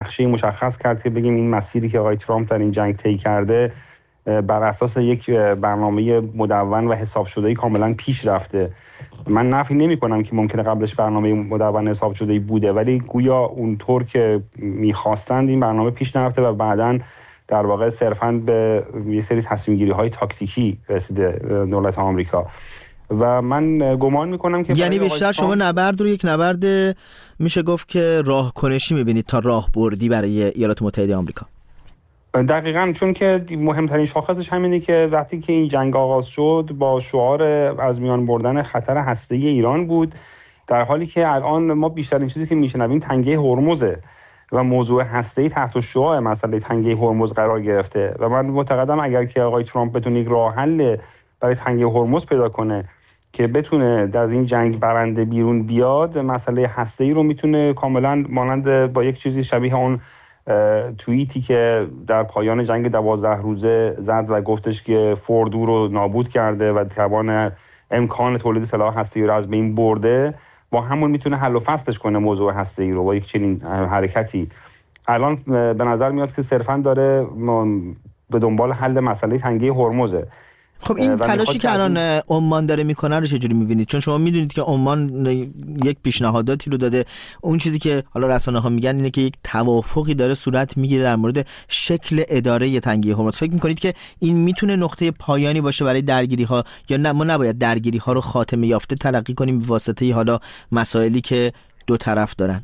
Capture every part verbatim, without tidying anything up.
نقشه مشخص کرد که بگیم این مسیری که آقای ترامپ در این جنگ طی کرده بر اساس یک برنامه مدون و حساب شده‌ای کاملا پیش رفته. من نفی نمی‌کنم که ممکنه قبلش برنامه مدون حساب شده‌ای بوده، ولی گویا اونطور که می‌خواستند این برنامه پیش نرفته و بعداً در واقع صرفاً به یه سری تصمیم‌گیری‌های تاکتیکی رسیده دولت آمریکا. و من گمان میکنم که یعنی بیشتر شما نبرد رو یک نبرد میشه گفت که راه کنشی میبینید تا راه بردی برای ایالات متحده آمریکا. دقیقاً، چون که مهمترین شاخصش همینه که وقتی که این جنگ آغاز شد با شعار از میان بردن خطر هسته‌ای ایران بود، در حالی که الان ما بیشترین چیزی که میشنویم تنگه هرمزه و موضوع هسته‌ای تحت الشعاع مسئله تنگه هرمز قرار گرفته و من معتقدم اگر که آقای ترامپ بتونه یک راه حل برای تنگه هرمز پیدا کنه که بتونه از این جنگ برنده بیرون بیاد، مسئله هسته‌ای رو میتونه کاملا مانند با یک چیزی شبیه اون توییتی که در پایان جنگ دوازده روزه زد و گفتش که فوردو رو نابود کرده و توان امکان تولید سلاح هسته‌ای رو از بین برده، با همون میتونه حل و فصلش کنه موضوع هسته‌ای رو با یک چنین حرکتی. الان به نظر میاد که صرفاً داره به دنبال حل مسئله تنگه هرمزه. خب این تلاشی که الان عمان داره میکنه رو چجوری میبینید؟ چون شما میدونید که عمان یک پیشنهاداتی رو داده. اون چیزی که حالا رسانه ها میگن اینه که یک توافقی داره صورت میگیره در مورد شکل اداره تنگه هرمز. فکر میکنید که این میتونه نقطه پایانی باشه برای درگیری ها، یا نه ما نباید درگیری ها رو خاتمه یافته تلقی کنیم به واسطه حالا مسائلی که دو طرف دارن؟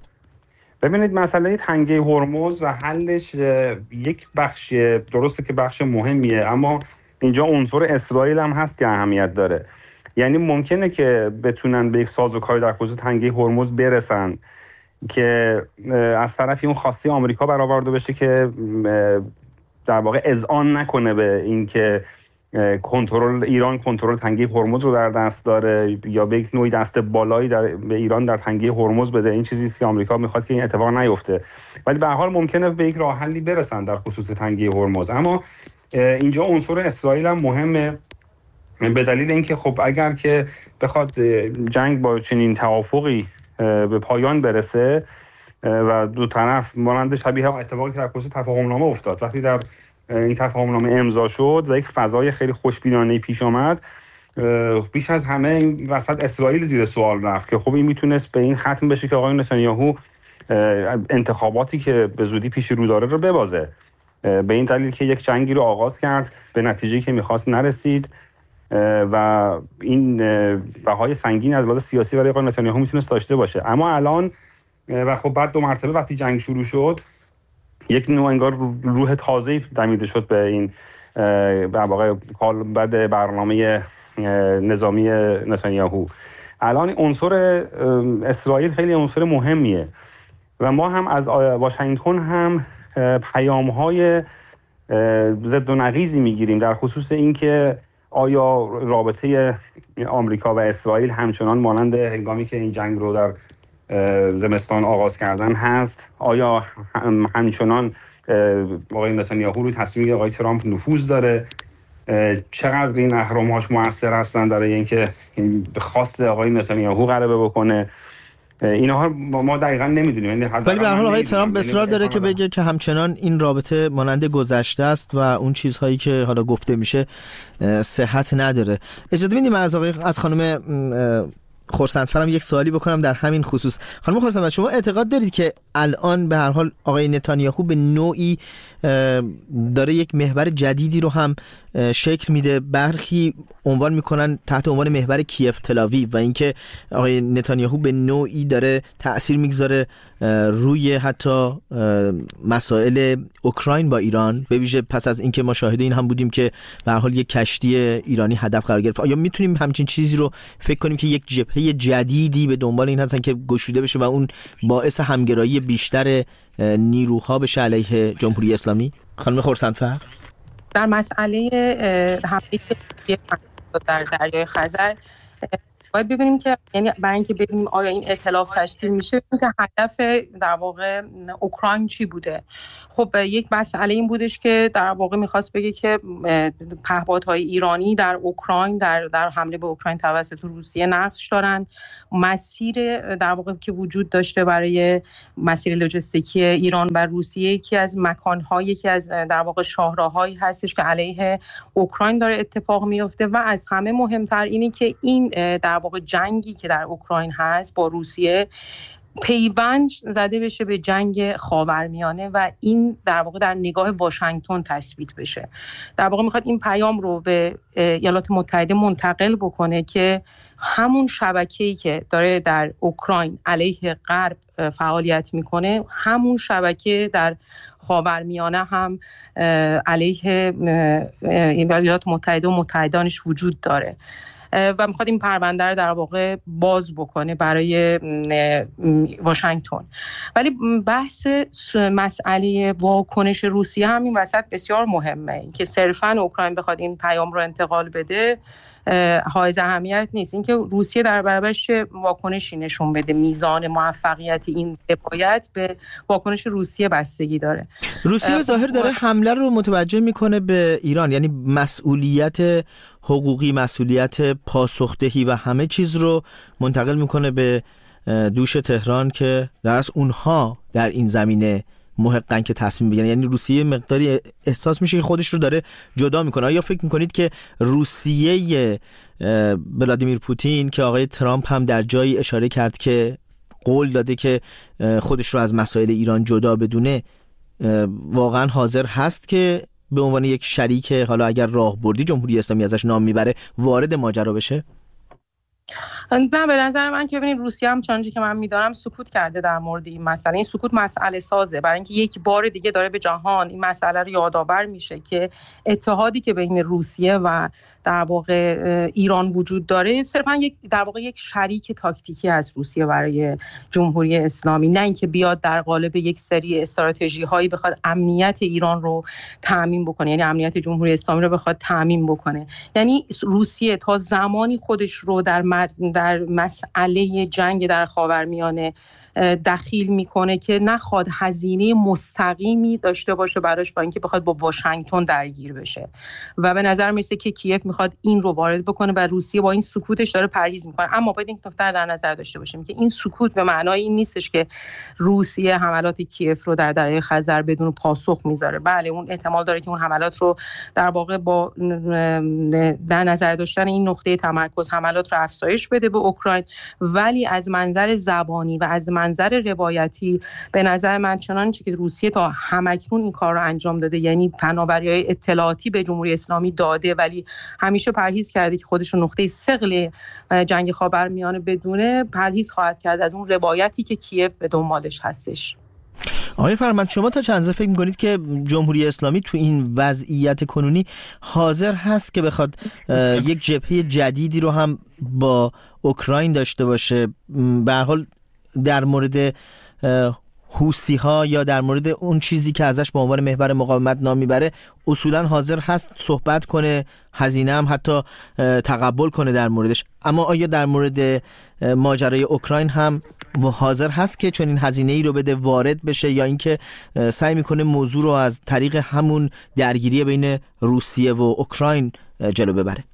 ببینید، مسئله تنگه هرمز و حلش یک بخش درسته که بخش مهمیه، اما اینجا عنصر اسرائیل هم هست که اهمیت داره. یعنی ممکنه که بتونن به یک سازوکاری در خصوص تنگه هرمز برسن که از طرفی اون خواسته آمریکا برآورده بشه که در واقع اذعان نکنه به این که کنترل ایران کنترل تنگه هرمز رو در دست داره یا به یک نوعی دست بالایی در به ایران در تنگه هرمز بده. این چیزی که آمریکا میخواد که این اتفاق نیفته، ولی به هر حال ممکنه به یک راه حلی برسن در خصوص تنگه هرمز. اما اینجا عنصر اسرائیل هم مهمه به دلیل اینکه خب اگر که بخواد جنگ با چنین توافقی به پایان برسه و دو طرف مانند شبیه اتفاقی که در خصوص تفاهمنامه افتاد، وقتی در این تفاهمنامه امضا شد و یک فضای خیلی خوشبینانه پیش آمد، بیش از همه این وسط اسرائیل زیر سوال رفت که خب این میتونست به این ختم بشه که آقای نتانیاهو انتخاباتی که به زودی پیش رو داره رو ببازه، به این دلیل که یک جنگی رو آغاز کرد به نتیجه‌ای که می‌خواست نرسید و این بهای سنگین از لحاظ سیاسی برای آقای نتانیاهو میتونست داشته باشه. اما الان و خب بعد دو مرتبه وقتی جنگ شروع شد، یک نوع انگار روح تازه‌ای دمیده شد به این در واقع بعد برنامه نظامی نتانیاهو. الان عنصر اسرائیل خیلی عنصر مهمیه و ما هم از واشنگتن هم پیام‌های ضد و نقیضی می‌گیریم در خصوص اینکه آیا رابطه آمریکا و اسرائیل همچنان مانند هنگامی که این جنگ رو در زمستان آغاز کردن هست؟ آیا همچنان آقای نتانیاهو روی تصمیم آقای ترامپ نفوذ داره؟ چقدر این اهرم‌هاش مؤثر هستن برای اینکه به خواست آقای نتانیاهو غلبه بکنه؟ اینها ما دقیقاً نمیدونیم. ولی به هر حال آقای ترامپ اصرار داره که بگه که همچنان این رابطه مانند گذشته است و اون چیزهایی که حالا گفته میشه صحت نداره. اجازه بدید من از آقای از خانم خورسندفرم یک سوالی بکنم در همین خصوص. خانم خورسندفر، شما اعتقاد دارید که الان به هر حال آقای نتانیاهو به نوعی داره یک محور جدیدی رو هم شکل میده؟ برخی عنوان میکنن تحت عنوان محور کیف تلاویو و اینکه آقای نتانیاهو به نوعی داره تأثیر میگذاره روی حتی مسائل اوکراین با ایران، به ویژه پس از اینکه ما شاهد این هم بودیم که به هر حال یک کشتی ایرانی هدف قرار گرفت. آیا میتونیم همچین چیزی رو فکر کنیم که یک جبهه جدیدی به دنبال این هستن که گشوده بشه و اون باعث همگرایی بیشتر نیروها بشه علیه جمهوری اسلامی؟ خانم خورسندفر، در مسئله حمله در دریای خزر باید ببینیم که یعنی برای اینکه ببینیم آیا این ائتلاف تشکیل میشه که هدف در واقع اوکراین چی بوده. خب یک مسئله این بودش که در واقع میخواست بگه که پهپادهای ایرانی در اوکراین در در حمله به اوکراین توسط روسیه نقش دارن. مسیر در واقع که وجود داشته برای مسیر لوجستیکی ایران و روسیه یکی از مکان‌های یکی از در واقع شاهراهایی هستش که علیه اوکراین داره اتفاق میفته و از همه مهمتر اینه که این در واقع جنگی که در اوکراین هست با روسیه پیوند زده بشه به جنگ خاورمیانه و این در واقع در نگاه واشنگتن تثبیت بشه. در واقع میخواد این پیام رو به ایالات متحده منتقل بکنه که همون شبکه‌ای که داره در اوکراین علیه غرب فعالیت میکنه همون شبکه در خاورمیانه هم علیه ایالات متحده و متحدانش وجود داره و میخواد این پرونده رو در واقع باز بکنه برای واشنگتن. ولی بحث مسئله واکنش روسیه هم این وسط بسیار مهمه. این که صرفاً اوکراین بخواد این پیام رو انتقال بده حائز اهمیت نیست. اینکه روسیه در برابرش واکنشی نشون بده، میزان موفقیت این حمایت به واکنش روسیه بستگی داره. روسیه به ظاهر داره حمله رو متوجه میکنه به ایران، یعنی مسئولیت حقوقی، مسئولیت پاسخدهی و همه چیز رو منتقل میکنه به دوش تهران که در اصل اونها در این زمینه محقن که تصمیم بگیرن. یعنی روسیه مقداری احساس میشه که خودش رو داره جدا میکنه. آیا فکر میکنید که روسیه ولادیمیر پوتین که آقای ترامپ هم در جایی اشاره کرد که قول داده که خودش رو از مسائل ایران جدا بدونه، واقعا حاضر هست که به عنوان یک شریک، حالا اگر راهبردی جمهوری اسلامی ازش نام میبره، وارد ماجرا بشه؟ نه، به نظر من که ببینید روسیه هم چنانچه که من میدارم سکوت کرده در مورد این مسئله. این سکوت مسئله سازه برای اینکه یک بار دیگه داره به جهان این مسئله رو یادآور میشه که اتحادی که بین روسیه و در واقع ایران وجود داره صرفا یک در واقع یک شریک تاکتیکی از روسیه برای جمهوری اسلامی، نه اینکه بیاد در قالب یک سری استراتژی هایی بخواد امنیت ایران رو تامین بکنه، یعنی امنیت جمهوری اسلامی رو بخواد تامین بکنه. یعنی روسیه تا زمانی خودش رو در در مسئله جنگ در خاورمیانه دخیل میکنه که نخواد هزینه مستقیمی داشته باشه براش با اینکه بخواد با واشنگتن درگیر بشه و به نظر میرسه که کیف میخواد این رو وارد بکنه و روسیه با این سکوتش داره پرهیز میکنه. اما باید این نکته در نظر داشته باشیم که این سکوت به معنای این نیستش که روسیه حملات کیف رو در دریای خزر بدون پاسخ میذاره. بله، اون احتمال داره که اون حملات رو در واقع با در نظر داشتن این نقطه تمرکز حملات رو افزایش بده به اوکراین، ولی از منظر زبانی و از منظر روایتی به نظر من چنانچه که روسیه تا همکنون این کار رو انجام داده، یعنی فناوری‌های اطلاعاتی به جمهوری اسلامی داده ولی همیشه پرهیز کرده که خودش رو نقطه ثقل جنگ خاورمیانه بدونه، پرهیز خواهد کرد از اون روایتی که کیف به دنبالش هستش. آقای فرمند، شما تا چند فکر می‌کنید که جمهوری اسلامی تو این وضعیت کنونی حاضر هست که بخواد یک جبهه جدیدی رو هم با اوکراین داشته باشه؟ به هر حال در مورد حوثی ها یا در مورد اون چیزی که ازش به عنوان محور مقاومت نام میبره اصولا حاضر هست صحبت کنه، هزینه هم حتی تقبل کنه در موردش. اما آیا در مورد ماجرای اوکراین هم حاضر هست که چون این هزینه ای رو بده وارد بشه، یا اینکه سعی میکنه موضوع رو از طریق همون درگیری بین روسیه و اوکراین جلو ببره؟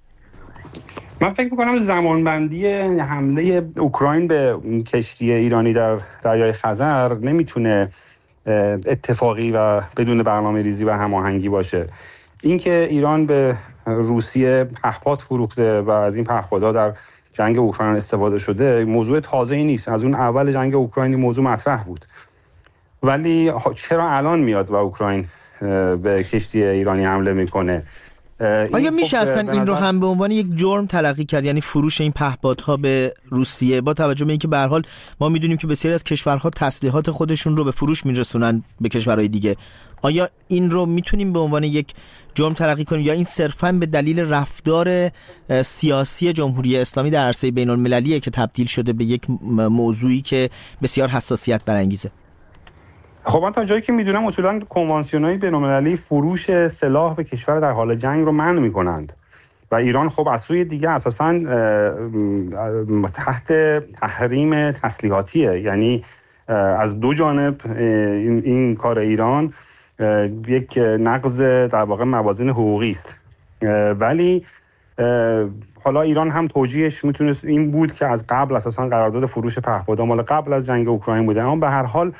من فکر میکنم زمانبندی حمله اوکراین به کشتی ایرانی در دریای خزر نمیتونه اتفاقی و بدون برنامه ریزی و هماهنگی باشه. اینکه ایران به روسیه پهپاد فروخته و از این پهپادها در جنگ اوکراین استفاده شده موضوع تازه‌ای نیست. از اون اول جنگ اوکراین موضوع مطرح بود. ولی چرا الان میاد و اوکراین به کشتی ایرانی حمله میکنه؟ آیا میشه اصلا این رو هم به عنوان یک جرم تلقی کرد، یعنی فروش این پهپادها به روسیه، با توجه به اینکه به هر حال ما میدونیم که بسیاری از کشورها تسلیحات خودشون رو به فروش میرسونن به کشورهای دیگه؟ آیا این رو میتونیم به عنوان یک جرم تلقی کنیم یا این صرفاً به دلیل رفتار سیاسی جمهوری اسلامی در عرصه بین المللیه که تبدیل شده به یک موضوعی که بسیار حساسیت برانگیزه؟ خب من تا جایی که میدونم اصولاً کنوانسیون‌های بین‌المللی فروش سلاح به کشور در حال جنگ رو منع می‌کنند. و ایران خب از سوی دیگه اساساً تحت تحریم تسلیحاتیه، یعنی از دو جانب این, این کار ایران یک نقض در واقع موازین حقوقی است. ولی حالا ایران هم توجیهش میتونست این بود که از قبل اساساً قرارداد فروش پهپادها مال قبل از جنگ اوکراین بوده، اما به هر حال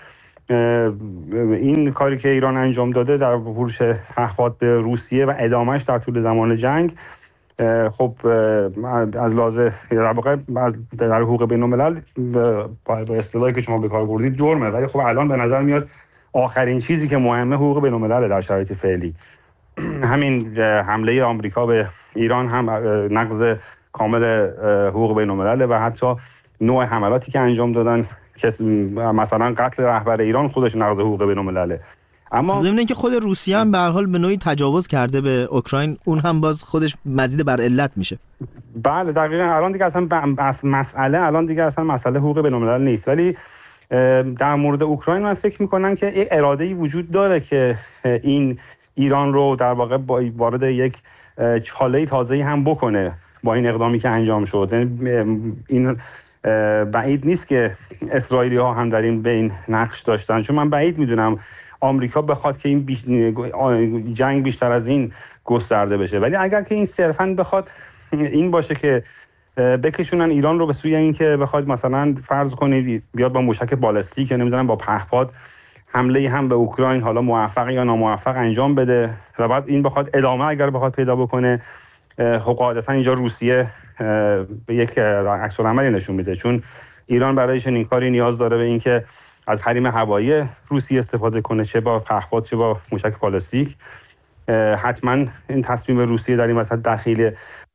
این کاری که ایران انجام داده در فروش پهپاد به روسیه و ادامهش در طول زمان جنگ خب از لحاظ در واقع در حقوق بین‌الملل به اصطلاحی که شما به کار بردید جرمه، ولی خب الان به نظر میاد آخرین چیزی که مهمه حقوق بین‌الملل در شرایط فعلی. همین حمله آمریکا به ایران هم نقض کامل حقوق بین‌الملل و حتی نوع حملاتی که انجام دادن که مثلا قتل رهبر ایران خودش نقض حقوق بین‌الملله. اما ضمن اینکه خود روسیه هم به هر حال به نوعی تجاوز کرده به اوکراین، اون هم باز خودش مزید بر علت میشه. بله دقیقاً. الان دیگه اصلا مسئله الان دیگه اصلا مسئله حقوق بین‌الملل نیست، ولی در مورد اوکراین من فکر میکنم که یک اراده‌ای وجود داره که این ایران رو در واقع وارد یک چاله تازه‌ای هم بکنه با این اقدامی که انجام شد. این بعید نیست که اسرائیلی ها هم در این بین نقش داشتن، چون من بعید میدونم آمریکا بخواد که این بیش... جنگ بیشتر از این گسترده بشه. ولی اگر که این صرفاً بخواد این باشه که بکشونن ایران رو به سوی این که بخواد مثلا فرض کنید بیاد با موشک بالستیک نمیدونم با پهپاد حمله هم به اوکراین، حالا موفق یا ناموفق انجام بده و بعد این بخواد ادامه اگر بخواد پیدا بکنه، قاعدتا اینجا روسیه به یک عکس العملی نشون میده، چون ایران برای چنین کاری نیاز داره به این که از حریم هوایی روسیه استفاده کنه، چه با پهپاد چه با موشک بالستیک. حتما این تصمیم روسیه در این وسط دخیله.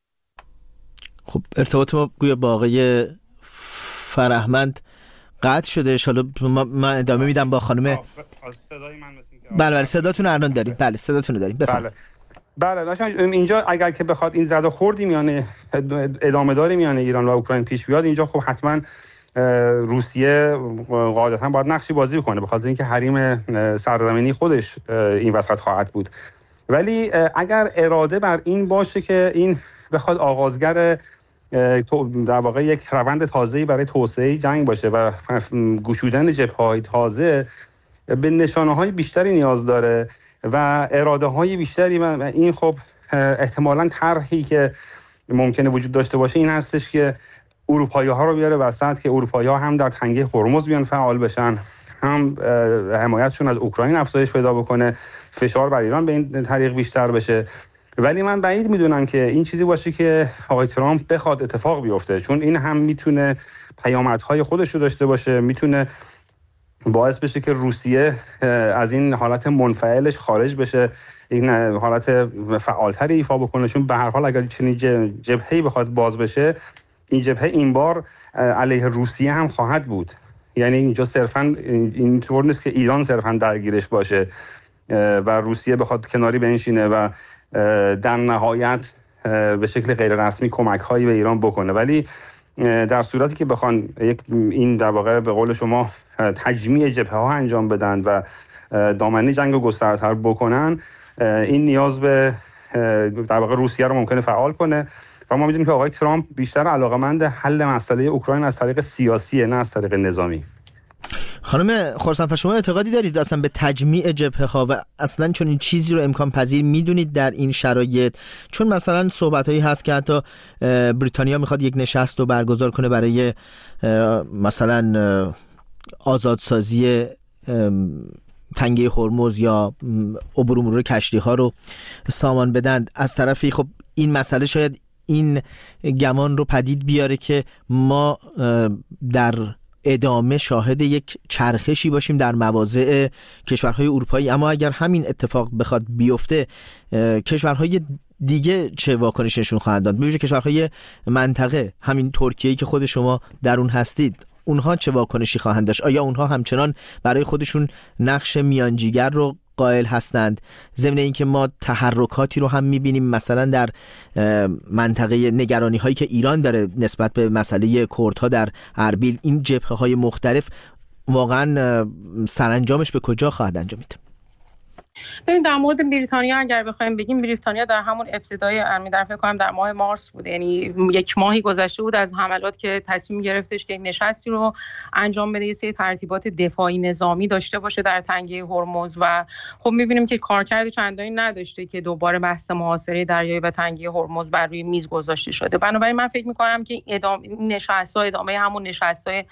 خب ارتباط ما گویا با آقای فرهمند قطع شده. حالا من ادامه میدم با خانم. صدای من مثل بله بله صداتون الان داریم. بله صداتون رو داریم. بفرمایید. بله بله اینجا اگر که بخواد این زد و خوردی میانه ادامه داری میانه ایران و اوکراین پیش بیاد، اینجا خب حتما روسیه قاعدتا باید نقشی بازی بکنه، به خاطر اینکه حریم سرزمینی خودش این وسط خواهد بود. ولی اگر اراده بر این باشه که این بخواد آغازگر در واقع یک روند تازه‌ای برای توسعه جنگ باشه و گشودن جبهه‌های تازه، به نشانه‌های بیشتری نیاز داره و اراده‌های بیشتری و این خب احتمالاً طرحی که ممکنه وجود داشته باشه این هستش که اروپایی‌ها رو بیاره وسط، که اروپایی‌ها هم در تنگه هرمز بیان فعال بشن، هم حمایتشون از اوکراین افزایش پیدا بکنه، فشار بر ایران به این طریق بیشتر بشه. ولی من بعید میدونم که این چیزی باشه که آقای ترامپ بخواد اتفاق بیفته، چون این هم میتونه پیامدهای خودش رو داشته باشه، میتونه باعث بشه که روسیه از این حالت منفعلش خارج بشه، این حالت فعالتری ایفا بکنه، چون به هر حال اگر چنین جبهه‌ای بخواد باز بشه، این جبهه این بار علیه روسیه هم خواهد بود. یعنی اینجا صرفاً اینطور نیست که ایران صرفاً درگیرش باشه و روسیه بخواد کناری بنشینه و در نهایت به شکل غیر رسمی کمک‌هایی به ایران بکنه. ولی در صورتی که بخوان یک این در واقع به قول شما تجمیع جبهه‌ها انجام بدن و دامنه جنگ رو گسترتر بکنن، این نیاز به در واقع روسیه رو ممکنه فعال کنه و ما می‌دونیم که آقای ترامپ بیشتر علاقه‌مند حل مسئله اوکراین از طریق سیاسیه، نه از طریق نظامی. خانم خرسانفر، شما اعتقادی دارید اصلا به تجمیع جبهه‌ها و اصلا چون این چیزی رو امکان پذیر میدونید در این شرایط؟ چون مثلا صحبت‌هایی هست که حتی بریتانیا میخواد یک نشست رو برگزار کنه برای مثلا آزادسازی تنگه هرمز یا عبور و مرور کشتی‌ها رو سامان بدن. از طرفی خب این مسئله شاید این گمان رو پدید بیاره که ما در ادامه شاهد یک چرخشی باشیم در مواضع کشورهای اروپایی. اما اگر همین اتفاق بخواد بیفته، کشورهای دیگه چه واکنشی نشون خواهند داد؟ ببینید کشورهای منطقه، همین ترکیه‌ای که خود شما در اون هستید، اونها چه واکنشی خواهند داشت؟ آیا اونها همچنان برای خودشون نقش میانجیگر رو قائل هستند؟ ضمن اینکه ما تحرکاتی رو هم می‌بینیم مثلا در منطقه نگرانی هایی که ایران داره نسبت به مسئله کردها در اربیل، این جبهه‌های مختلف واقعا سرانجامش به کجا خواهد انجامید؟ ببین در مورد بریتانیا اگر بخوایم بگیم، بریتانیا در همون ابتدای امنی در فکر کنم در ماه مارس بود، یعنی یک ماهی گذشته بود از حملات که تصمیم گرفتش که نشستی رو انجام بده، یه سری ترتیبات دفاعی نظامی داشته باشه در تنگه هرمز و خب می‌بینیم که کارکرد چندانی نداشته که دوباره بحث محاصره دریایی و تنگه هرمز بر روی میز گذاشته شده. بنابراین من فکر می‌کنم که ادامه نشست‌ها ادامه همون نشست‌های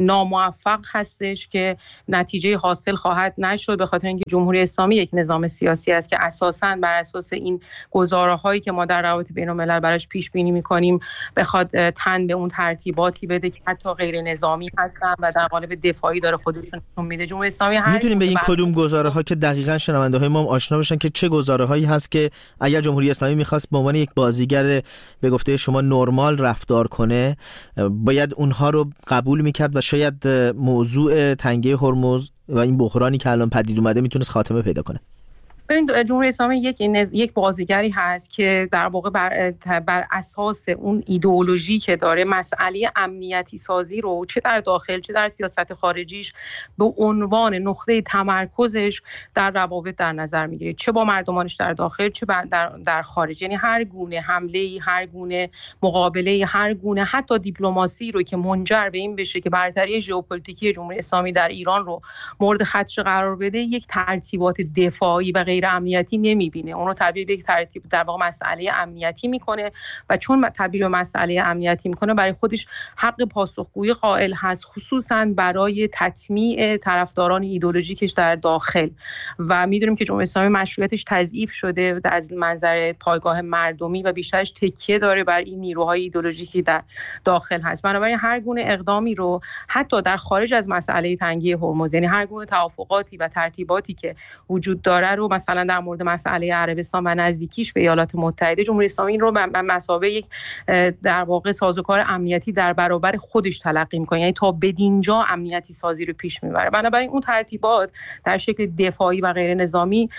ناموفق هستش که نتیجه حاصل خواهد نشد، به خاطر اینکه جمهوری اسلامی یک نظام سیاسی است که اساساً بر اساس این گزاره‌هایی که ما در روابط بین‌الملل براش پیش بینی می‌کنیم بخواد تن به اون ترتیباتی بده که حتی غیر نظامی هستن و در قالب دفاعی داره خودشون نشون میده. جمهوری اسلامی میتونیم به این کدوم گزاره‌ها که دقیقاً شنونده‌های ما آشنا بشن که چه گزاره‌هایی هست که اگر جمهوری اسلامی می‌خواست به عنوان یک بازیگر به گفته شما نرمال رفتار کنه باید اونها رو قبول می‌کرد و شاید موضوع تنگه هرمز و این بحرانی که الان پدید اومده میتونست خاتمه پیدا کنه؟ ببین جمهوری اسلامی یک یک بازیگری هست که در واقع بر, بر اساس اون ایدئولوژی که داره مسئله امنیتی سازی رو چه در داخل چه در سیاست خارجیش به عنوان نقطه تمرکزش در روابط در نظر میگیره، چه با مردمانش در داخل چه در در خارج. یعنی هر گونه حمله، هر گونه مقابله، هر گونه حتی دیپلماسی رو که منجر به این بشه که برتری ژئوپلیتیکی جمهوری اسلامی در ایران رو مورد خدشه قرار بده، یک ترتیبات دفاعی و غیر امنیتی نمیبینه. اون رو تبدیل به یک ترتیب در واقع مسئله امنیتی میکنه و چون تبدیل به مسئله امنیتی میکنه برای خودش حق پاسخگویی قائل هست، خصوصا برای تطمیع طرفداران ایدئولوژیکش در داخل. و میدونیم که جمهوری اسلامی مشروعیتش تضعیف شده از منظر پایگاه مردمی و بیشترش تکیه داره بر این نیروهای ایدئولوژیکی در داخل هست. بنابراین هر گونه اقدامی رو حتی در خارج از مسئله تنگی هرمز، یعنی هر گونه توافقاتی و ترتیباتی که وجود داره رو مثلا در مورد مسئله عربستان و نزدیکیش به ایالات متحده، جمهوری اسلامی این رو به مثابه یک در واقع سازوکار امنیتی در برابر خودش تلقی می‌کنه، یعنی تا بدینجا امنیتی سازی رو پیش میبره. بنابراین اون ترتیبات در شکل دفاعی و غیر نظامی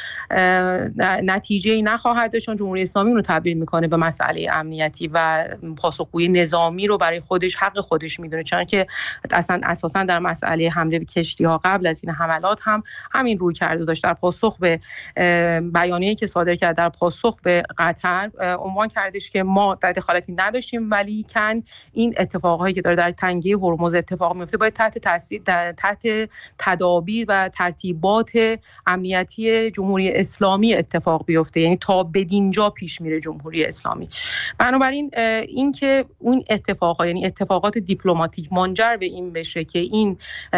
نتیجه‌ای نخواهد داشت، چون جمهوری اسلامی رو تبدیل می‌کنه به مسئله امنیتی و پاسخگویی نظامی رو برای خودش حق خودش می‌دونه، چون که اصلا اساسا در مسئله حمله به کشتی‌ها قبل از این حملات هم همین روی کرده داشت. در پاسخ به بیانیه‌ای که صادر کرد در پاسخ به قطر عنوان کردش که ما در دخالتی نداشتیم، ولی کن این اتفاقایی که داره در تنگه هرمز اتفاق میفته باید تحت تاثیر تحت تدابیر و ترتیبات امنیتی جمهوری اسلامی اتفاق بیفته، یعنی تا بدینجا پیش میره جمهوری اسلامی. بنابراین این که اون اتفاقا یعنی اتفاقات دیپلماتیک منجر به این بشه که این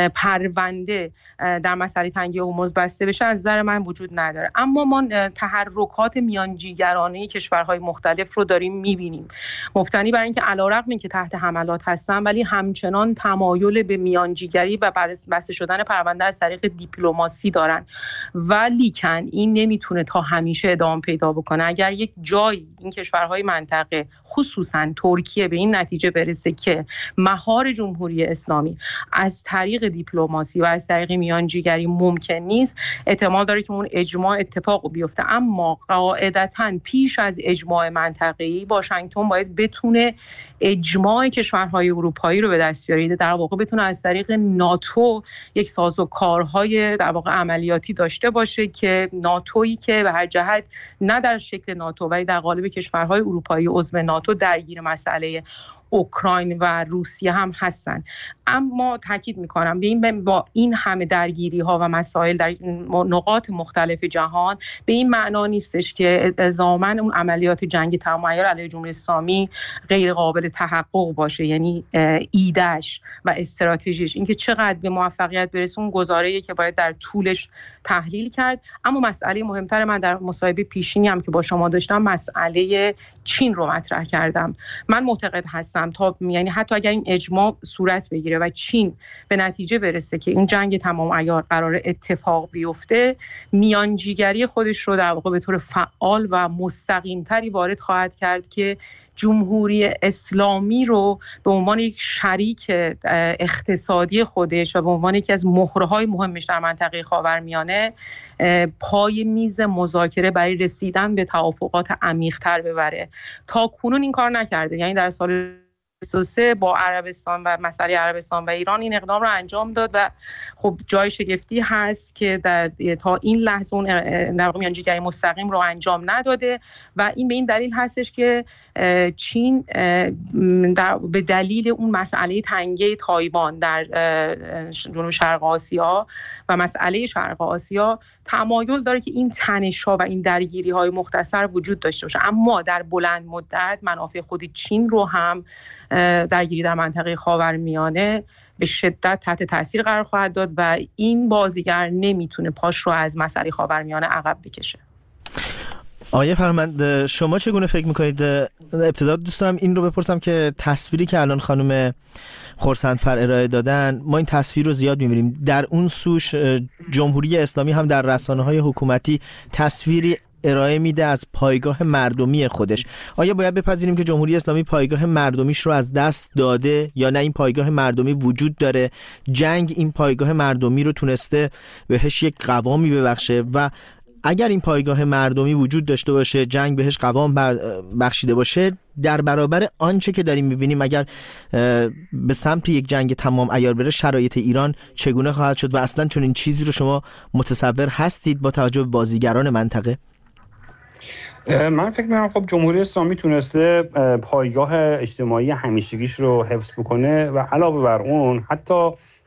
پرونده در مسئله تنگه هرمز بسته بشه از نظر من وجود نداره. اما ما تحرکات میانجیگرانه کشورهای مختلف رو داریم میبینیم، مبتنی بر اینکه علیرغم اینکه تحت حملات هستن ولی همچنان تمایل به میانجیگری و بسته شدن پرونده از طریق دیپلماسی دارن، ولیکن این نمیتونه تا همیشه ادامه پیدا بکنه. اگر یک جایی این کشورهای منطقه خصوصا ترکیه به این نتیجه برسه که مهار جمهوری اسلامی از طریق دیپلماسی و از طریق میانجیگری ممکن نیست، احتمال داره که اون اجماع اتفاق بیفته. اما قاعدتاً پیش از اجماع منطقه‌ای واشنگتن باید بتونه اجماع کشورهای اروپایی رو به دست بیاره، در واقع بتونه از طریق ناتو یک سازوکارهای در واقع عملیاتی داشته باشه که ناتویی که به هر جهت نه در شکل ناتو ولی در قالب کشورهای اروپایی عضو ناتو درگیر مسئله اوکراین و روسیه هم هستن. اما تاکید میکنم به این با این همه درگیری ها و مسائل در نقاط مختلف جهان به این معنا نیستش که الزاماً اون عملیات جنگی تمام عیار علیه جمهوری اسلامی غیر قابل تحقق باشه. یعنی ایدهش و استراتژیش اینکه چقدر به موفقیت برسه اون گزاره‌ای که باید در طولش تحلیل کرد. اما مسئله مهمتر من در مصاحبه پیشینی هم که با شما داشتم مسئله چین رو مطرح کردم. من معتقد هستم تا یعنی حتی اگر این اجماع صورت بگیره و چین به نتیجه برسه که این جنگ تمام عیار قرار اتفاق بیفته، میانجیگری خودش رو در واقع به طور فعال و مستقیم‌تری وارد خواهد کرد که جمهوری اسلامی رو به عنوان یک شریک اقتصادی خودش و به عنوان یکی از مهره‌های مهمش در منطقه خاورمیانه پای میز مذاکره برای رسیدن به توافقات عمیق‌تر ببره. تا کنون این کار نکرده. یعنی در سال بیست و سه با عربستان و مسئله عربستان و ایران این اقدام رو انجام داد و خب جای شگفتی هست که در تا این لحظه اون در واقع میانجیگری مستقیم رو انجام نداده و این به این دلیل هستش که چین در به دلیل اون مسئله تنگه تایوان در جنوب شرق آسیا و مسئله شرق آسیا تمایل داره که این تنش‌ها و این درگیری‌های مختصر وجود داشته باشه، اما در بلند مدت منافع خود چین رو هم درگیری در منطقه خاورمیانه به شدت تحت تاثیر قرار خواهد داد و این بازیگر نمیتونه پاش رو از مسئله خاورمیانه عقب بکشه. آقای فرمند، شما چگونه فکر میکنید؟ ابتدا دوست دارم این رو بپرسم که تصویری که الان خانم خرسندفر ارائه دادن، ما این تصویر رو زیاد میبینیم، در اون سوش جمهوری اسلامی هم در رسانه‌های حکومتی تصویری ارائه میده از پایگاه مردمی خودش. آیا باید بپذیریم که جمهوری اسلامی پایگاه مردمیش رو از دست داده یا نه این پایگاه مردمی وجود داره، جنگ این پایگاه مردمی رو تونسته بهش یک قوامی ببخشه و اگر این پایگاه مردمی وجود داشته باشه، جنگ بهش قوام بخشیده باشه، در برابر آنچه که داریم میبینیم اگر به سمت یک جنگ تمام عیار بره، شرایط ایران چگونه خواهد شد و اصلا چون این چیزی رو شما متصور هستید با توجه به بازیگران منطقه؟ من فکر می‌کنم خب جمهوری اسلامی تونسته پایگاه اجتماعی همیشگیش رو حفظ بکنه و علاوه بر اون حتی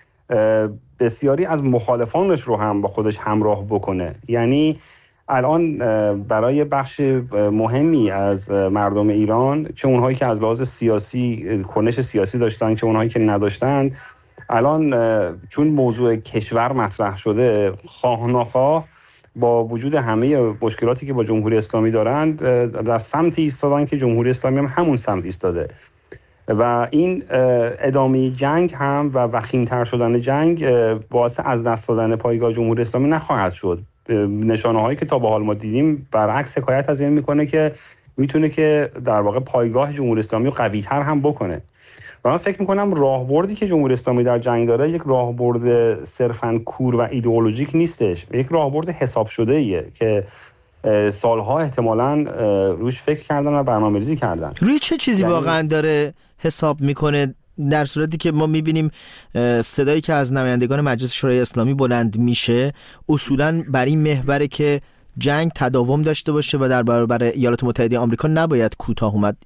بسیاری از مخالفانش رو هم با خودش همراه بکنه. یعنی الان برای بخش مهمی از مردم ایران، چه اونهایی که از لحاظ سیاسی کنش سیاسی داشتن چه اونهایی که نداشتند، الان چون موضوع کشور مطرح شده، خواه ناخواه با وجود همه مشکلاتی که با جمهوری اسلامی دارند در سمتی ایستادن که جمهوری اسلامی هم همون سمت ایستاده و این ادامه جنگ هم و وخیم‌تر شدن جنگ باعث از دست دادن پایگاه جمهوری اسلامی نخواهد شد. نشانه هایی که تا به حال ما دیدیم برعکس حکایت از این میکنه که میتونه که در واقع پایگاه جمهوری اسلامی رو قوی‌تر هم بکنه و من فکر میکنم راهبردی که جمهوری اسلامی در جنگ داره یک راهبرد صرفاً کور و ایدئولوژیک نیستش، یک راهبرد حساب شده ایه که سالها احتمالاً روش فکر کردن و برنامه‌ریزی کردن. روی چه چیزی یعنی واقعاً داره حساب میکنه، در صورتی که ما میبینیم صدایی که از نمایندگان مجلس شورای اسلامی بلند میشه اصولاً بر این محوره که جنگ تداوم داشته باشه و در برابر ایالات متحده آمریکا نباید کوتاه اومد؟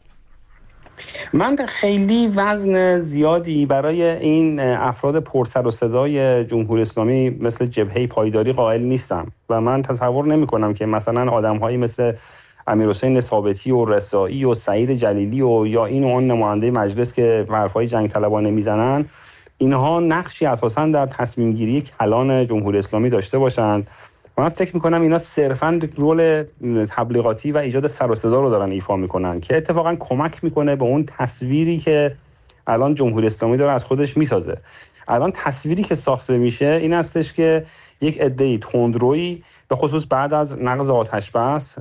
من خیلی وزن زیادی برای این افراد پرسر و صدای جمهوری اسلامی مثل جبهه پایداری قائل نیستم و من تصور نمی کنم که مثلا آدم‌هایی مثل امیرحسین ثابتی و رسایی و سعید جلیلی و یا این و آن نماینده مجلس که حرفای جنگ طلبانه میزنن، اینها نقشی اساساً در تصمیم گیری کلان جمهوری اسلامی داشته باشند. من فکر میکنم اینا صرفاً رول تبلیغاتی و ایجاد سر و صدا رو دارن ایفا میکنن که اتفاقاً کمک میکنه به اون تصویری که الان جمهوری اسلامی داره از خودش میسازه. الان تصویری که ساخته میشه این هستش که یک عده‌ای تندرویی به خصوص بعد از نقض آتش بس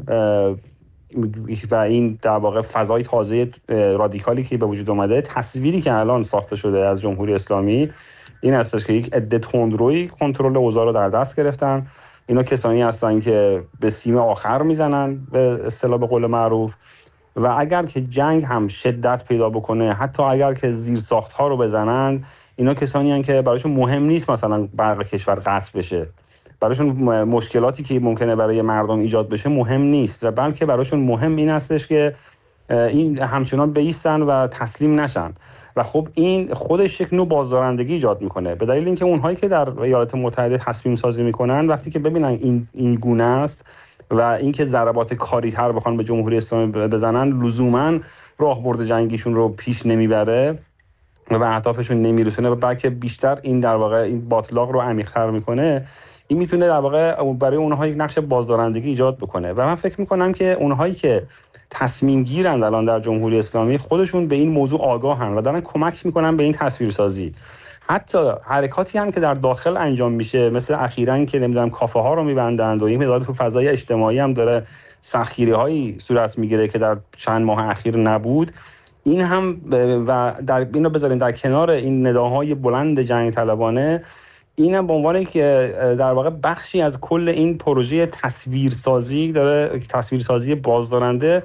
و این در واقع فضای تازه رادیکالی که به وجود اومده، تصویری که الان ساخته شده از جمهوری اسلامی این هستش که یک عده تندرویی کنترل اوضاع رو در دست گرفتن. اینا کسانی هستن که به سیم آخر میزنن به اصطلاح به قول معروف و اگر که جنگ هم شدت پیدا بکنه، حتی اگر که زیر ساخت ها رو بزنن، اینا کسانی هستن که برایشون مهم نیست مثلا برق کشور قطع بشه، برایشون مشکلاتی که ممکنه برای مردم ایجاد بشه مهم نیست و بلکه برایشون مهم این هستش که این همچنان بایستن و تسلیم نشن و خب این خودش یک نوع بازدارندگی ایجاد میکنه، به دلیل اینکه اونهایی که در ایالات متحده تصمیم سازی میکنن وقتی که ببینن این این گونه است و اینکه ضربات کاری تر بخوان به جمهوری اسلامی بزنن لزوما راهبرد جنگیشون رو پیش نمیبره و به اهدافشون نمیرسونه و بلکه بیشتر این در واقع این باطلاق رو عمیق‌تر میکنه، این میتونه در واقع برای اونها یک نقش بازدارندگی ایجاد بکنه و من فکر میکنم که اونهایی که تصمیم گیرند الان در جمهوری اسلامی خودشون به این موضوع آگاهن و دارن کمک میکنن به این تصویرسازی. حتی حرکاتی هم که در داخل انجام میشه، مثل اخیراً که نمیدونم کافه ها رو میبندند و این مدار تو فضای اجتماعی هم داره سختگیری هایی صورت میگیره که در چند ماه اخیر نبود، این هم و در اینو بذاریم در کنار این نداهای بلند جنگ طلبانه، اینم به عنوانی که در واقع بخشی از کل این پروژه تصویرسازی داره، تصویرسازی بازدارنده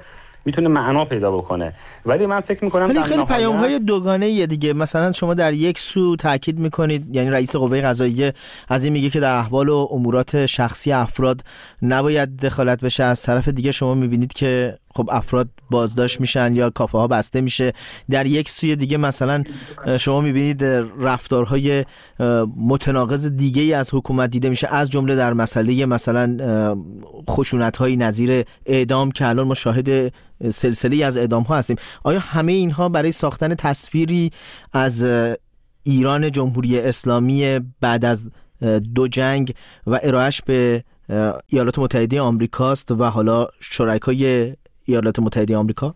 میتونه معنا پیدا بکنه. ولی من فکر میکنم خیلی خیلی پیام‌های دوگانه‌ای دیگه. مثلا شما در یک سو تاکید میکنید، یعنی رئیس قوه قضاییه از این میگه که در احوال و امورات شخصی افراد نباید دخالت بشه، از طرف دیگه شما میبینید که خب افراد بازداشت میشن یا کافه ها بسته میشه. در یک سوی دیگه مثلا شما میبینید رفتارهای متناقض دیگه ای از حکومت دیده میشه، از جمله در مسئله مثلا خشونت های نظیر اعدام که الان ما شاهد سلسله از اعدام ها هستیم. آیا همه اینها برای ساختن تصویری از ایران جمهوری اسلامی بعد از دو جنگ و ارائهش به ایالات متحده آمریکاست و حالا شرکای ایالات متحده آمریکا؟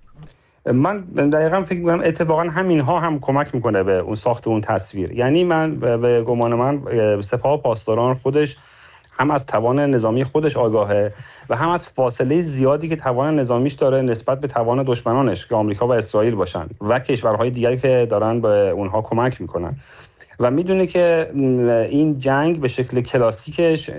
من دقیقاً فکر می‌کنم اتفاقاً همینها هم کمک میکنه به اون ساخت اون تصویر. یعنی من به گمان من سپاه پاسداران خودش هم از توان نظامی خودش آگاهه و هم از فاصله زیادی که توان نظامیش داره نسبت به توان دشمنانش که آمریکا و اسرائیل باشن و کشورهای دیگری که دارن به اونها کمک میکنن و میدونه که این جنگ به شکل کلاسیکش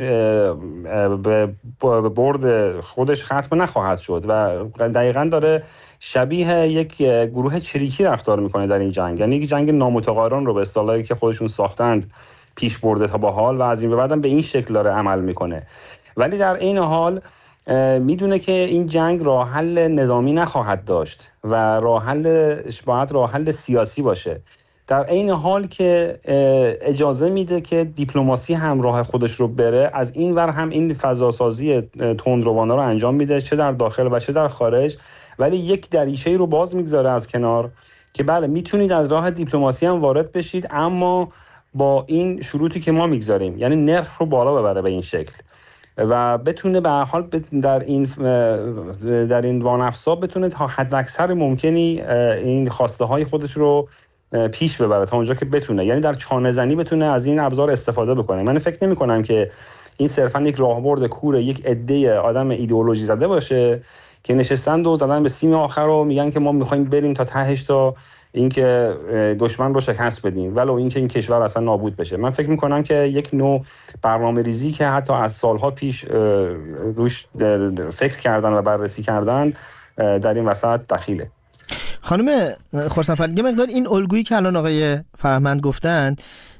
به برد خودش ختم نخواهد شد و دقیقاً داره شبیه یک گروه چریکی رفتار میکنه در این جنگ. یعنی یک جنگ نامتقارن رو به اصطلاحی که خودشون ساختند پیش برده تا با حال و از این به بعدم به این شکل داره عمل میکنه. ولی در این حال میدونه که این جنگ راه حل نظامی نخواهد داشت و راه حلش باید راه حل سیاسی باشه، در این حال که اجازه میده که دیپلماسی همراه خودش رو بره. از این ور هم این فضاسازی تندروانه رو انجام میده، چه در داخل و چه در خارج، ولی یک دریچه‌ای رو باز میگذاره از کنار که بله میتونید از راه دیپلماسی هم وارد بشید، اما با این شروطی که ما میگذاریم، یعنی نرخ رو بالا ببره به این شکل و بتونه به هر حال در این در این وانفسا بتونه تا حد اکثر ممکنی این خواسته های خودش رو پیش ببره تا اونجا که بتونه، یعنی در چانه زنی بتونه از این ابزار استفاده بکنه. من فکر نمی کنم که این صرفا یک راهبرد کور یک عده آدم ایدئولوژی زده باشه که نشستن و زدن به سیم آخر و میگن که ما میخوایم بریم تا تهش تا اینکه دشمن رو شکست بدیم ولو اینکه این کشور اصلا نابود بشه. من فکر میکنم که یک نوع برنامه ریزی که حتی از سالها پیش روش فکر کردن و بررسی کردن در این وسط دخیله. خانم خورسندفر، یه مقدار این الگویی که الان آقای فرهمند گفتن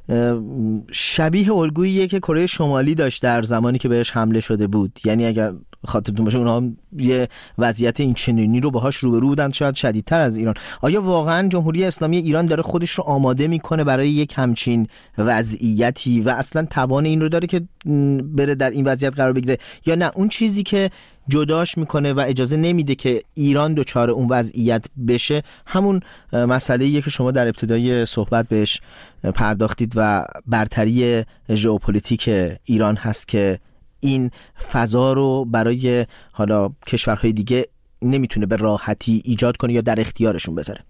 شبیه الگوییه که کره شمالی داشت در زمانی که بهش حمله شده بود. یعنی اگر خاطرتون باشه اونها یه وضعیت این چنینی رو باهاش روبرو بودن، شاید شدیدتر از ایران. آیا واقعا جمهوری اسلامی ایران داره خودش رو آماده میکنه برای یک همچین وضعیتی و اصلا توان این رو داره که بره در این وضعیت قرار بگیره، یا نه اون چیزی که جداش میکنه و اجازه نمیده که ایران دچار اون وضعیت بشه همون مسئله‌ایه که شما در ابتدای صحبت بهش پرداختید و برتری ژئوپلیتیک ایران هست که این فضا رو برای حالا کشورهای دیگه نمیتونه به راحتی ایجاد کنه یا در اختیارشون بذاره؟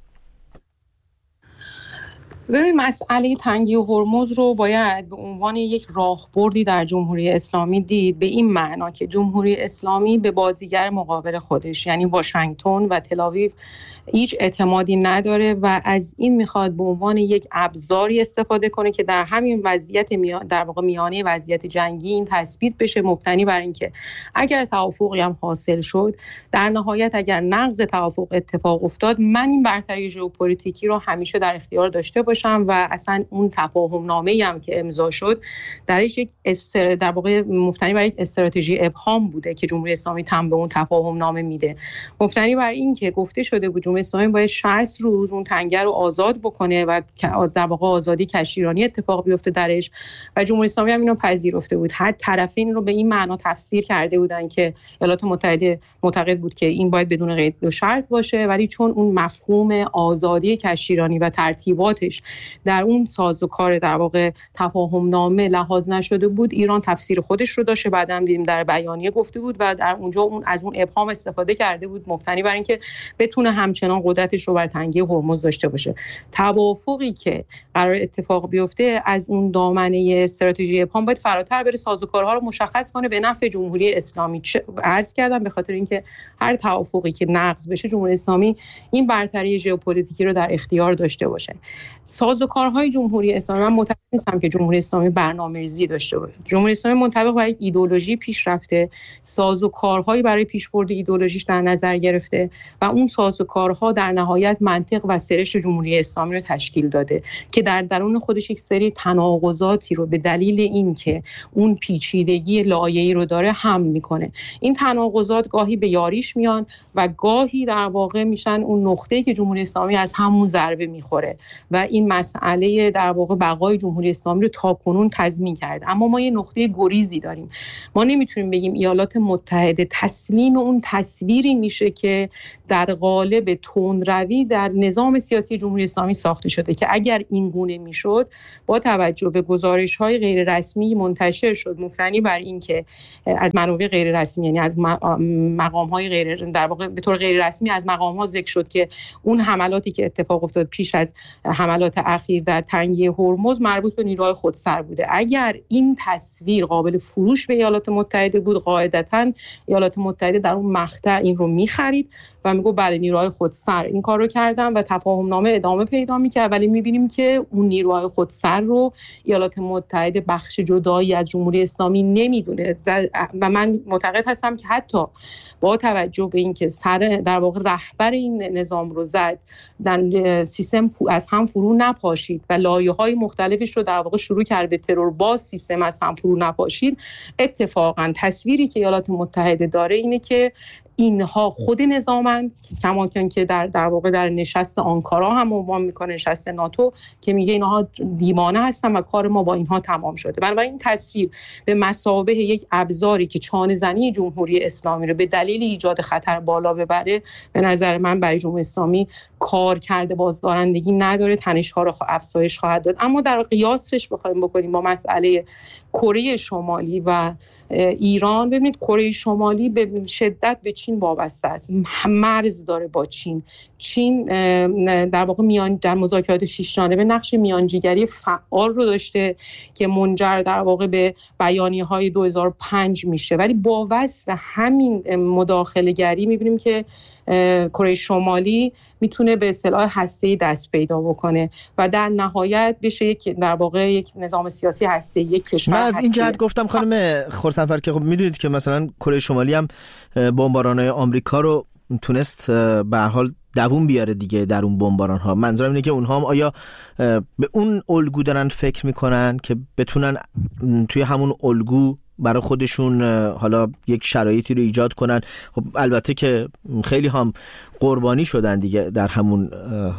ببین، مسئله تنگی هرمز رو باید به عنوان یک راهبردی در جمهوری اسلامی دید، به این معنا که جمهوری اسلامی به بازیگر مقابل خودش یعنی واشنگتن و تل‌آویو هیچ اعتمادی نداره و از این میخواد به عنوان یک ابزاری استفاده کنه که در همین وضعیت میان در واقع میانه وضعیت جنگی این تثبیت بشه، مبتنی بر اینکه اگر توافقی هم حاصل شد، در نهایت اگر نقض توافق اتفاق افتاد، من این برتری ژئوپلیتیکی رو همیشه در اختیار داشته باشم و اصلا اون تفاهم نامه‌ای هم که امضا شد درش یک استر... در واقع مبتنی بر یک استراتژی ابهام بوده که جمهوری اسلامی تم به اون تفاهم نامه میده، مبتنی بر این که گفته شده بود جمهوری اسلامی باید شصت روز اون تنگه رو آزاد بکنه و در واقع آزادی کشتیرانی اتفاق بیفته درش و جمهوری اسلامی هم اینو پذیرفته بود. هر طرفین رو به این معنا تفسیر کرده بودن که ایالات متحده معتقد بود که این باید بدون قید و شرط باشه، ولی چون اون مفهوم آزادی کشتیرانی و ترتیباتش در اون سازوکار در واقع تفاهم نامه لحاظ نشده بود، ایران تفسیر خودش رو داشته. بعدم دیدیم در بیانیه گفته بود و در اونجا اون از اون ابهام استفاده کرده بود، مبتنی بر اینکه بتونه همچنان قدرتش رو بر تنگی هرمز داشته باشه. توافقی که قرار اتفاق بیفته از اون دامنه استراتژی ابهام باید فراتر بره، سازوکارها رو مشخص کنه به نفع جمهوری اسلامی. عرض کردم به خاطر اینکه هر توافقی که نقض بشه، جمهوری اسلامی این برتری ژئوپلیتیکی رو در اختیار داشته باشه. سازوکارهای جمهوری اسلامی، من معتقد نیستم که جمهوری اسلامی برنامه‌ریزی داشته باشه. جمهوری اسلامی منطبق بر یک ایدئولوژی پیشرفته، سازوکارهایی برای پیشبرد ایدئولوژیش در نظر گرفته و اون سازوکارها در نهایت منطق و سرشت جمهوری اسلامی رو تشکیل داده که در درون خودش یک سری تناقضاتی رو به دلیل اینکه اون پیچیدگی لایه‌ای رو داره هم میکنه. این تناقضات گاهی به یاریش میان و گاهی در واقع میشن اون نقطه‌ای که جمهوری اسلامی از همون ضربه میخوره و این مسئله در واقع بقای جمهوری اسلامی رو تاکنون تضمین کرد. اما ما یه نقطه گریزی داریم. ما نمیتونیم بگیم ایالات متحده تسلیم اون تصویری میشه که در قالب تندروی در نظام سیاسی جمهوری اسلامی ساخته شده که اگر این گونه میشد با توجه به گزارش‌های غیر رسمی منتشر شد مبتنی بر اینکه از منابع غیر رسمی، یعنی از مقام‌های غیر در واقع به طور غیر رسمی از مقام‌ها ذکر شد که اون حملاتی که اتفاق افتاد پیش از حملات اخیر در تنگه هرمز مربوط به نیروهای خودسر بوده. اگر این تصویر قابل فروش به ایالات متحده بود، قاعدتاً ایالات متحده در اون مقطع این رو می‌خرید و میگه بله نیروهای خودسر این کار رو کردن و تفاهم نامه ادامه پیدا می‌کرد. ولی می‌بینیم که اون نیروهای خودسر رو ایالات متحده بخش جدایی از جمهوری اسلامی نمی‌دونه و, و من معتقد هستم که حتی با توجه به اینکه سر در واقع رهبر این نظام رو زد، در سیستم از هم فرو نپاشید و لایه‌های مختلفش رو در واقع شروع کرد به ترور، باز سیستم از هم فرو نپاشید. اتفاقا تصویری که ایالات متحده داره اینه که اینها خود نظامند، کما که در در واقع در نشست آنکارا هم عنوان میکنه، نشست ناتو، که میگه اینها دیوانه هستن و کار ما با اینها تمام شده. بنابراین این تصویر به مثابه یک ابزاری که چانه زنی جمهوری اسلامی رو به دلیل ایجاد خطر بالا ببره، به نظر من برای جمهوری اسلامی کار کرده بازدارندگی نداره، تنش‌ها رو افزایش خواهد داد. اما در قیاسش بخوایم بکنیم با مسئله کره شمالی و ایران، ببینید کره شمالی به شدت به چین وابسته است، مرز داره با چین. چین در واقع میان در مذاکرات شش جانبه نقش میانجیگری فعال رو داشته که منجر در واقع به بیانیه‌های دو هزار و پنج میشه، ولی با وصف همین مداخله‌گری می‌بینیم که کره شمالی میتونه به اصطلاح هسته‌ای دست پیدا بکنه و در نهایت بشه یک در واقع یک نظام سیاسی هسته‌ای، یک کشور. من از این جهت گفتم خانم خورسندفر که خب میدونید که مثلا کره شمالی هم بمباران‌های آمریکا رو تونست به هر حال دووم بیاره دیگه در اون بمباران‌ها. منظورم اینه که اونها هم آیا به اون الگو دارن فکر میکنن که بتونن توی همون الگو برای خودشون حالا یک شرایطی رو ایجاد کنن؟ خب البته که خیلی هم قربانی شدن دیگه در همون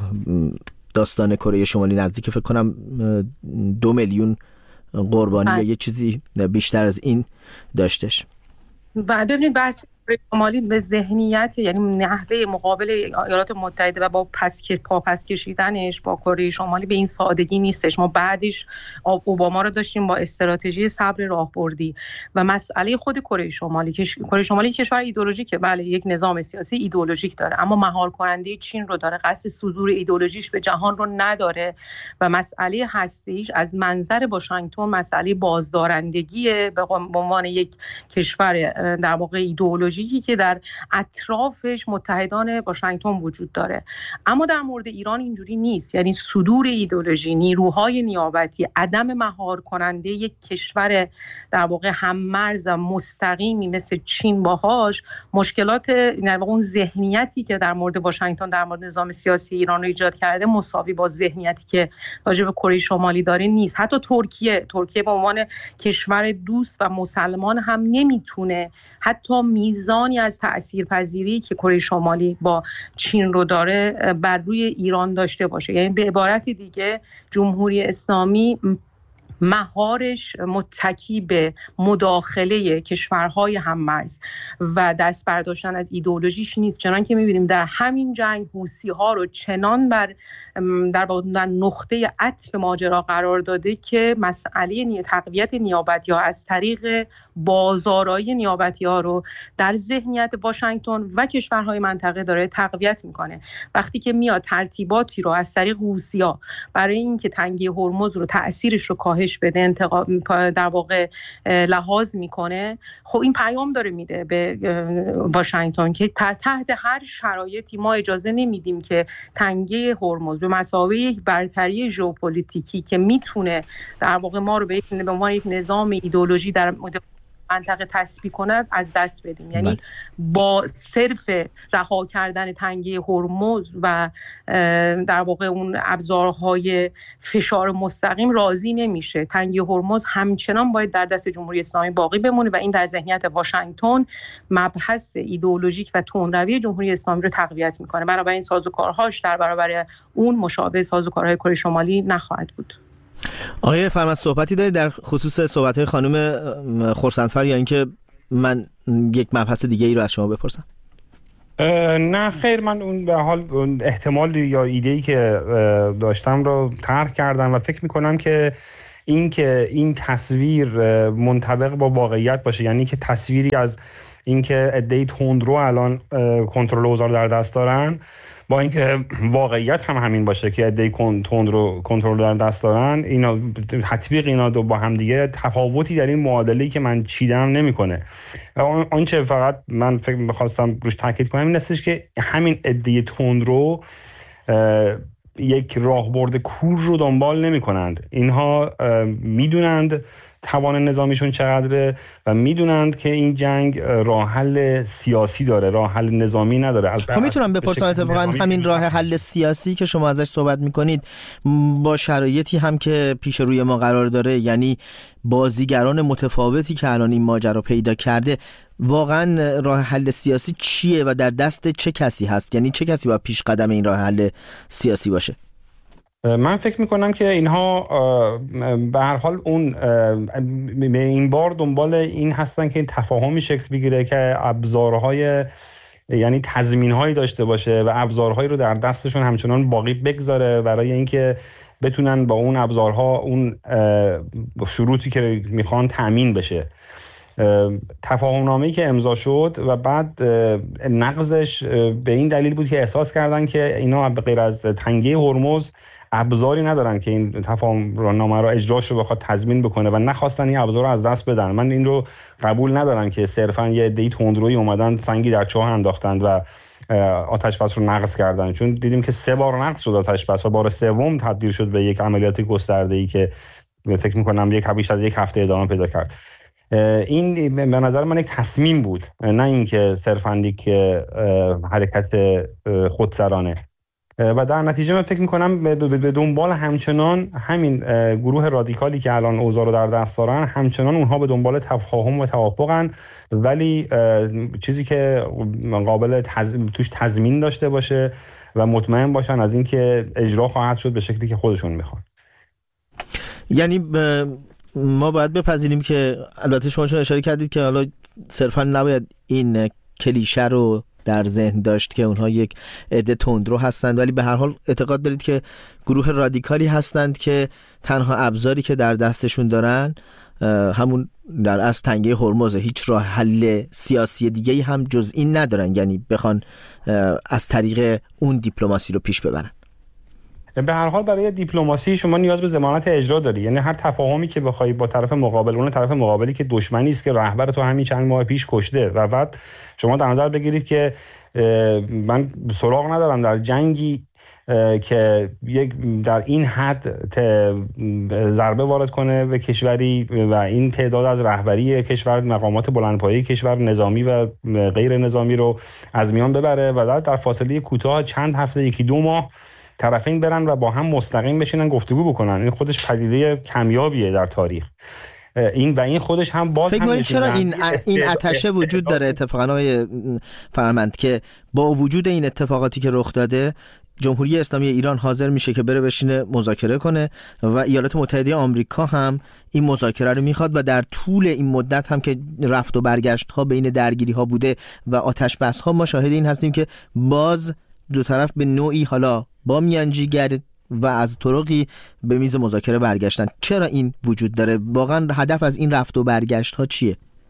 داستان کره شمالی، نزدیک فکر کنم دو میلیون قربانی یا یه چیزی بیشتر از این داشتش. بعد ببینید بحث شمالی به ذهنیت، یعنی نحوه مقابل ایالات متحده و با پس پا پس کشیدنش با کره شمالی به این سادگی نیستش. ما بعدش اوباما رو داشتیم با استراتژی صبر راهبردی و مسئله خود کره شمالی. کره شمالی کشور ایدئولوژیکه، بله یک نظام سیاسی ایدئولوژیک داره، اما مهار کننده چین رو داره، قصد صدور ایدئولوژیش به جهان رو نداره و مسئله هسته‌ایش از منظر واشنگتن مسئله بازدارندگی به عنوان یک کشور در واقع ایدئولوژی که در اطرافش متحدان واشنگتن وجود داره. اما در مورد ایران اینجوری نیست، یعنی صدور ایدئولوژی، نیروهای نیابتی، عدم مهار کننده یک کشور در واقع هم‌مرز و مستقیمی مثل چین باهاش مشکلات در واقع اون ذهنیتی که در مورد واشنگتن در مورد نظام سیاسی ایران رو ایجاد کرده مساوی با ذهنیتی که راجع به کره شمالی داره نیست. حتی ترکیه ترکیه به عنوان کشور دوست و مسلمان هم نمیتونه حتی میزانی از تأثیرپذیری که کره شمالی با چین رو داره بر روی ایران داشته باشه. یعنی به عبارت دیگه جمهوری اسلامی مهارش متکی به مداخله کشورهای هم‌مرز و دست برداشتن از ایدئولوژیش نیست، چنان که می‌بینیم در همین جنگ حوثی‌ها رو چنان بر در واقع نقطه عطف ماجرا قرار داده که مسئله تقویت نیابتی‌ها از طریق بازارهای نیابتی‌ها رو در ذهنیت واشنگتن و کشورهای منطقه داره تقویت میکنه. وقتی که میاد ترتیباتی رو از طریق حوثی‌ها برای اینکه تنگه هرمز رو تأثیرش رو کاهش پوشش بده، انتقاد در واقع لحاظ میکنه، خب این پیام داره میده به واشنگتن که تحت هر شرایطی ما اجازه نمیدیم که تنگه هرمز به مثابه یک برتری ژئوپلیتیکی که میتونه در واقع ما رو به عنوان یک نظام ایدئولوژی در منطقه تثبیت کند از دست بدیم. یعنی با صرف رها کردن تنگه هرمز و در واقع اون ابزارهای فشار مستقیم راضی نمیشه. تنگه هرمز همچنان باید در دست جمهوری اسلامی باقی بمونه و این در ذهنیت واشنگتن مبحث ایدئولوژیک و تندروی جمهوری اسلامی رو تقویت میکنه. برای این سازوکارهاش در برابر اون مشابه سازوکارهای کره شمالی نخواهد بود. آقای فرمد صحبتی دارید در خصوص صحبت‌های خانم خرسندفر یا اینکه من یک مبحث دیگه ای رو از شما بپرسم؟ نه خیر، من اون به حال احتمال یا ایده‌ای که داشتم رو طرح کردم و فکر می‌کنم که این که این تصویر منطبق با واقعیت باشه، یعنی که تصویری از اینکه عده‌ای تندرو الان کنترل اوضاع در دست دارن با اینکه واقعیت هم همین باشه که عده‌ای تندرو کنترل در دست دارن، اینا تطبیق اینا دو با هم دیگه تفاوتی در این معادله‌ای که من چیدم نمی‌کنه. آنچه فقط من فکر می‌خواستم روش تاکید کنم این هستش که همین عده‌ای تندرو یک راهبرد کور رو دنبال نمی‌کنند. اینها میدونند توان نظامیشون چقدره و میدونند که این جنگ راه حل سیاسی داره، راه حل نظامی نداره. خب میتونم بپرسم اتفاقا همین راه حل سیاسی که شما ازش صحبت میکنید با شرایطی هم که پیش روی ما قرار داره، یعنی بازیگران متفاوتی که الان این ماجرا پیدا کرده، واقعا راه حل سیاسی چیه و در دست چه کسی هست؟ یعنی چه کسی باید پیش قدم این راه حل سیاسی باشه؟ من فکر میکنم که اینها به هر حال اون به این بار دنبال این هستن که این تفاهمی شکل بگیره که ابزارهای یعنی تضمین‌هایی داشته باشه و ابزارهایی رو در دستشون همچنان باقی بگذاره برای اینکه بتونن با اون ابزارها اون شروطی که میخوان تأمین بشه. تفاهم‌نامه‌ای که امضا شد و بعد نقضش به این دلیل بود که احساس کردن که اینا به غیر از تنگه هرمز ابزاری ندارن که این تفاهم‌نامه رو اجراش رو بخواد تضمین بکنه و نخواستن این ابزار رو از دست بدن. من این رو قبول ندارم که صرفاً یه عده‌ای تندرویی اومدن سنگی در چاه انداختند و آتش‌بس رو نقض کردن، چون دیدیم که سه بار نقض شد آتش‌بس و بار سوم تبدیل شد به یک عملیات گسترده‌ای که فکر می‌کنم یک بیش از یک هفته ادامه پیدا کرد. این به نظر من یک تصمیم بود، نه اینکه صرفاً یک حرکت خودسرانه. و در نتیجه من فکر میکنم به دنبال همچنان همین گروه رادیکالی که الان اوضاع رو در دست دارن، همچنان اونها به دنبال تفاهم و توافقن، ولی چیزی که قابل تز... توش تضمین داشته باشه و مطمئن باشن از اینکه اجرا خواهد شد به شکلی که خودشون میخوان. یعنی ب... ما باید بپذیریم که البته شما چون اشاره کردید که حالا صرفا نباید این کلیشه رو در ذهن داشت که اونها یک عده تندرو هستند، ولی به هر حال اعتقاد دارید که گروه رادیکالی هستند که تنها ابزاری که در دستشون دارن همون در اصل تنگه هرمز، هیچ راه حل سیاسی دیگه‌ای هم جز این ندارن، یعنی بخوان از طریق اون دیپلماسی رو پیش ببرن. به هر حال برای دیپلماسی شما نیاز به ضمانت اجرا داری، یعنی هر تفاهمی که بخوای با طرف مقابل، اون طرف مقابلی که دشمنی است که رهبر تو همین چند ماه پیش کشته و بعد شما در نظر بگیرید که من سراغ ندارم در جنگی که یک در این حد ضربه وارد کنه به کشوری و این تعداد از رهبری کشور، مقامات بلندپایه کشور، نظامی و غیر نظامی رو از میان ببره و در فاصله کوتاه چند هفته، یکی دو ماه طرفین برن و با هم مستقیم بشینن گفتگو بکنن. این خودش پدیده کمیابیه در تاریخ. این و این خودش هم باز فکر کنید چرا این این آتشه وجود داره اتفاقا آقای فرمند که با وجود این اتفاقاتی که رخ داده جمهوری اسلامی ایران حاضر میشه که بره بشینه مذاکره کنه و ایالات متحده آمریکا هم این مذاکره رو میخواد و در طول این مدت هم که رفت و برگشت ها بین درگیری ها بوده و آتش بس ها، ما شاهد این هستیم که باز دو طرف به نوعی حالا با میانجیگر و از طرقی به میز مذاکره برگشتن. چرا این وجود داره؟ واقعا هدف از این رفت و برگشت ها چیه؟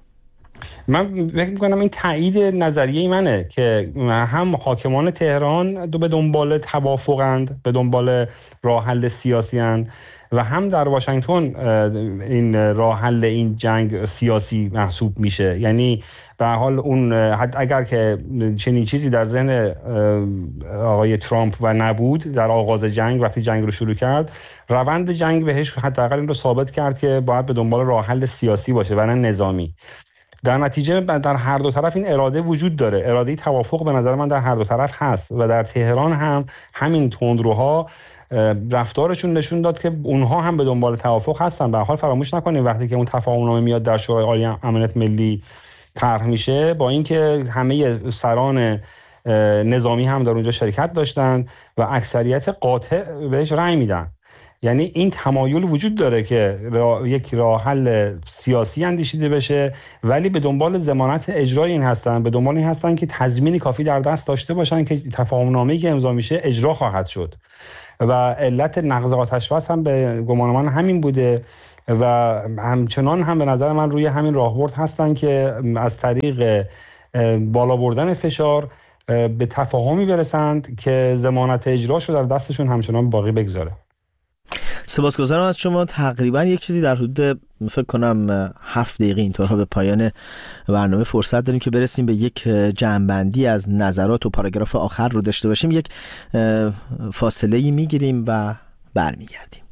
من فکر می‌کنم این تایید نظریه منه که هم حاکمان تهران دو به دنبال توافقند، به دنبال راه حل سیاسی اند و هم در واشنگتن این راه حل این جنگ سیاسی محسوب میشه. یعنی به حال اون اگر که چنین چیزی در ذهن آقای ترامپ و نبود در آغاز جنگ وقتی جنگ رو شروع کرد، روند جنگ بهش حداقل این رو ثابت کرد که باید به دنبال راه حل سیاسی باشه و نه نظامی. در نتیجه در هر دو طرف این اراده وجود داره، اراده توافق به نظر من در هر دو طرف هست و در تهران هم همین تندروها رفتارشون نشون داد که اونها هم به دنبال توافق هستن. به هر حال فراموش نکنیم وقتی که اون تفاهمنامه میاد در شورای عالی امنیت ملی طرح میشه، با اینکه همه سران نظامی هم در اونجا شرکت داشتن و اکثریت قاطع بهش رأی میدن، یعنی این تمایل وجود داره که را یک راه حل سیاسی اندیشیده بشه، ولی به دنبال ضمانت اجرای این هستن، به دنبال این هستن که تضمین کافی در دست داشته باشن که تفاهمنامه‌ای که امضا میشه اجرا خواهد شد. و علت نقض آتش‌بس هم به گمان من همین بوده و همچنان هم به نظر من روی همین راهبرد هستن که از طریق بالا بردن فشار به تفاهمی برسند که ضمانت اجراش رو در دستشون همچنان باقی بگذاره. سپاسگزارم از شما. تقریبا یک چیزی در حدود فکر کنم هفت دقیقه اینطورها به پایان برنامه فرصت داریم که برسیم به یک جمع‌بندی از نظرات و پاراگراف آخر رو داشته باشیم. یک فاصله ای میگیریم و برمیگردیم.